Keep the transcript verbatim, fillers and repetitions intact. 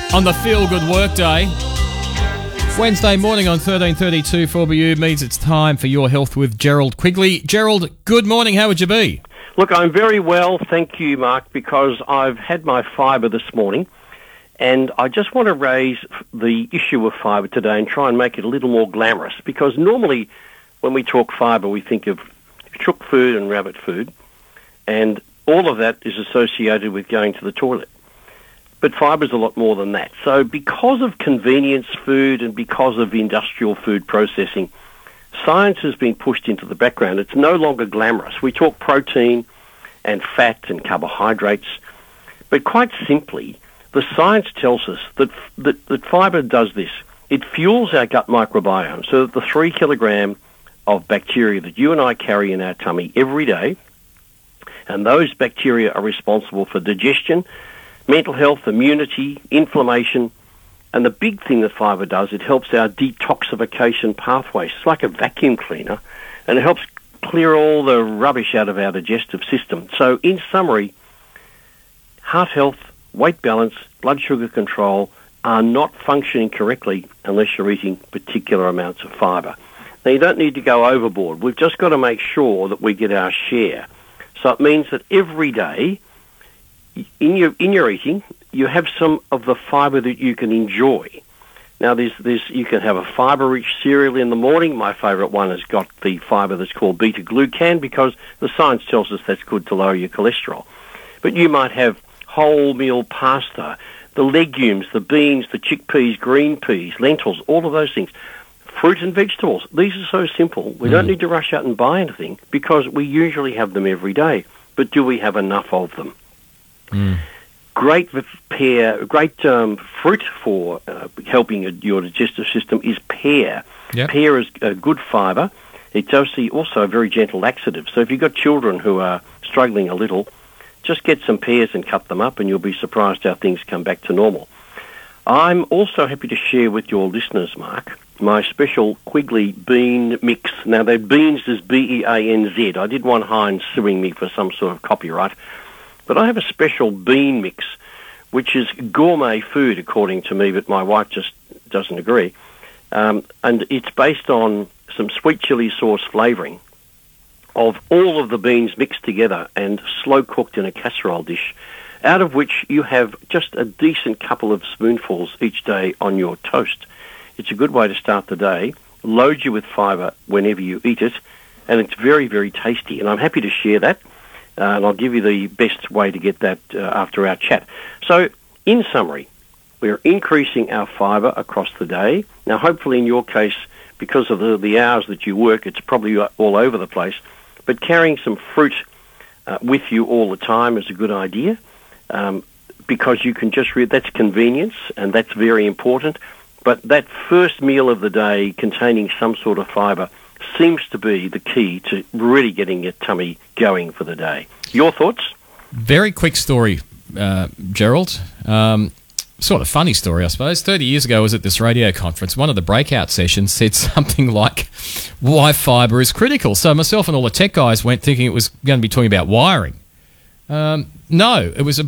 on the Feel Good Workday. Wednesday morning on thirteen thirty-two four B U means it's time for Your Health with Gerald Quigley. Gerald, good morning. How would you be? Look, I'm very well, thank you, Mark, because I've had my fibre this morning, and I just want to raise the issue of fibre today and try and make it a little more glamorous, because normally when we talk fibre, we think of chook food and rabbit food, and all of that is associated with going to the toilet. But fibre is a lot more than that. So because of convenience food and because of industrial food processing, science has been pushed into the background. It's no longer glamorous. We talk protein and fat and carbohydrates, but quite simply, the science tells us that, that, that fibre does this. It fuels our gut microbiome, so that the three kilogram of bacteria that you and I carry in our tummy every day, and those bacteria are responsible for digestion, mental health, immunity, inflammation, and the big thing that fibre does, it helps our detoxification pathways. It's like a vacuum cleaner, and it helps clear all the rubbish out of our digestive system. So in summary, heart health, weight balance, blood sugar control are not functioning correctly unless you're eating particular amounts of fibre. Now, you don't need to go overboard. We've just got to make sure that we get our share. So it means that every day, in your in your eating, you have some of the fibre that you can enjoy. Now, there's, there's, you can have a fibre-rich cereal in the morning. My favourite one has got the fibre that's called beta-glucan because the science tells us that's good to lower your cholesterol. But you might have wholemeal pasta, the legumes, the beans, the chickpeas, green peas, lentils, all of those things. Fruit and vegetables. These are so simple. We mm. don't need to rush out and buy anything because we usually have them every day. But do we have enough of them? Mm. Great pear, great um, fruit for uh, helping your digestive system is pear. Yep. Pear is a good fibre. It's also, also a very gentle laxative. So if you've got children who are struggling a little, just get some pears and cut them up and you'll be surprised how things come back to normal. I'm also happy to share with your listeners, Mark, my special Quigley bean mix. Now, the beans is B E A N Z. I did want Heinz suing me for some sort of copyright. But I have a special bean mix, which is gourmet food, according to me, but my wife just doesn't agree. Um, and it's based on some sweet chili sauce flavouring of all of the beans mixed together and slow-cooked in a casserole dish, out of which you have just a decent couple of spoonfuls each day on your toast. It's a good way to start the day, load you with fibre whenever you eat it, and it's very, very tasty. And I'm happy to share that. Uh, and I'll give you the best way to get that uh, after our chat. So, in summary, we're increasing our fibre across the day. Now, hopefully in your case, because of the, the hours that you work, it's probably all over the place. But carrying some fruit uh, with you all the time is a good idea um, because you can just read, that's convenience, and that's very important. But that first meal of the day containing some sort of fibre seems to be the key to really getting your tummy going for the day. Your thoughts? Very quick story, uh, Gerald. Um, sort of funny story, I suppose. thirty years ago I was at this radio conference. One of the breakout sessions said something like why fibre is critical. So myself and all the tech guys went thinking it was going to be talking about wiring. Um, no, it was